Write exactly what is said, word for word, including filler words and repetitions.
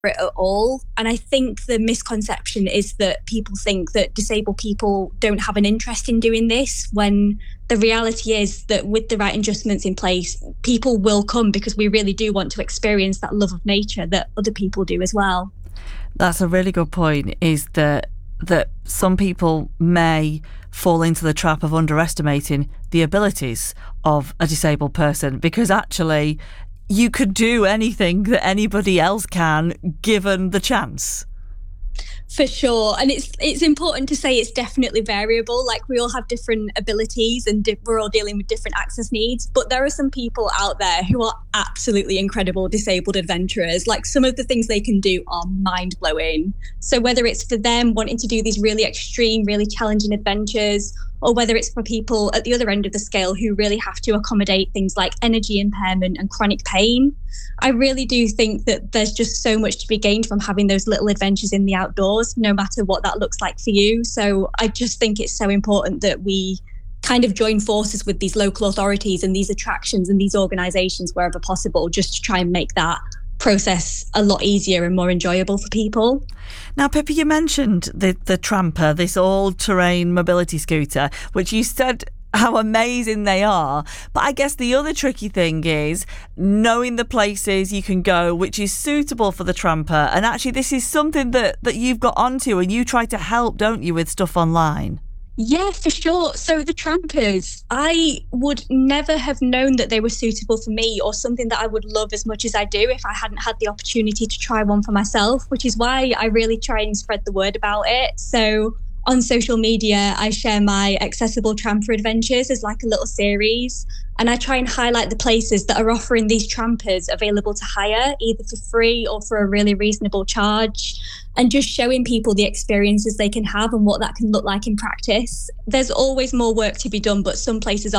it at all. And I think the misconception is that people think that disabled people don't have an interest in doing this, when the reality is that with the right adjustments in place, people will come because we really do want to experience that love of nature that other people do as well. That's a really good point, is that that some people may fall into the trap of underestimating the abilities of a disabled person, because actually you could do anything that anybody else can given the chance. For sure. And it's it's important to say it's definitely variable. Like, we all have different abilities and di- we're all dealing with different access needs. But there are some people out there who are absolutely incredible disabled adventurers. Like, some of the things they can do are mind blowing. So whether it's for them wanting to do these really extreme, really challenging adventures, or whether it's for people at the other end of the scale who really have to accommodate things like energy impairment and chronic pain, I really do think that there's just so much to be gained from having those little adventures in the outdoors, no matter what that looks like for you. So I just think it's so important that we kind of join forces with these local authorities and these attractions and these organisations wherever possible, just to try and make that process a lot easier and more enjoyable for people. Now, Pippa, you mentioned the, the Tramper, this all-terrain mobility scooter, which you said how amazing they are. But I guess the other tricky thing is knowing the places you can go which is suitable for the Tramper. And actually, this is something that, that you've got onto, and you try to help, don't you, with stuff online? Yeah, for sure. So the Trampers, I would never have known that they were suitable for me or something that I would love as much as I do if I hadn't had the opportunity to try one for myself, which is why I really try and spread the word about it. So on social media, I share my accessible Tramper adventures as like a little series. And I try and highlight the places that are offering these Trampers available to hire, either for free or for a really reasonable charge, and just showing people the experiences they can have and what that can look like in practice. There's always more work to be done, but some places are